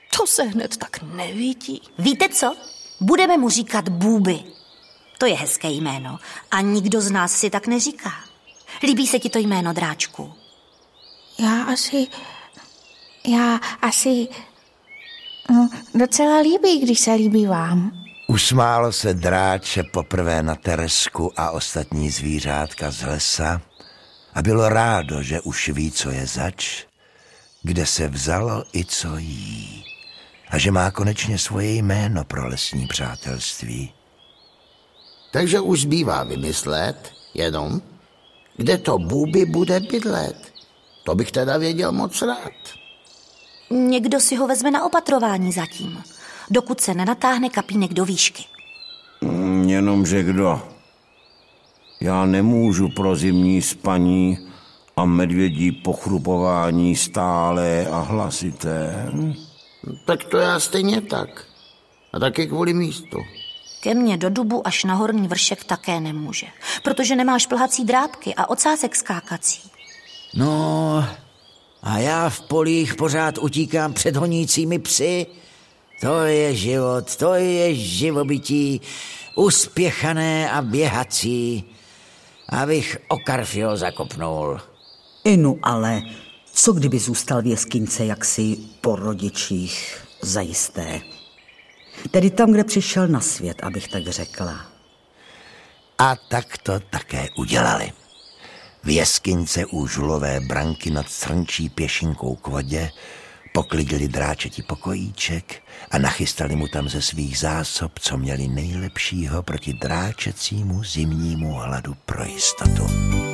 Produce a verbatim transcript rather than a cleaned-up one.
To se hned tak nevidí. Víte co? Budeme mu říkat Bůby. To je hezké jméno a nikdo z nás si tak neříká. Líbí se ti to jméno, Dráčku? Já asi... Já asi... No, docela líbí, když se líbí vám. Usmálo se Dráče poprvé na Teresku a ostatní zvířátka z lesa a bylo rádo, že už ví, co je zač, kde se vzalo i co jí a že má konečně svoje jméno pro lesní přátelství. Takže už zbývá vymyslet, jenom, kde to Bůby bude bydlet. To bych teda věděl moc rád. Někdo si ho vezme na opatrování zatím, dokud se nenatáhne kapínek do výšky. Mm, jenomže kdo? Já nemůžu pro zimní spaní a medvědí pochrupování stále a hlasité. Tak to já stejně tak. A taky kvůli místu. Ke mně do dubu až na horní vršek také nemůže, protože nemáš plhací drápky a ocásek skákací. No, a já v polích pořád utíkám před honícími psy. To je život, to je živobytí, uspěchané a běhací, abych o Karfio zakopnul. Inu, ale co kdyby zůstal v jeskyňce jaksi po rodičích zajisté? Tedy tam, kde přišel na svět, abych tak řekla. A tak to také udělali. V jeskyňce u žulové branky nad srnčí pěšinkou k vodě poklidili Dráčeti pokojíček a nachystali mu tam ze svých zásob, co měli nejlepšího proti dráčecímu zimnímu hladu pro jistotu.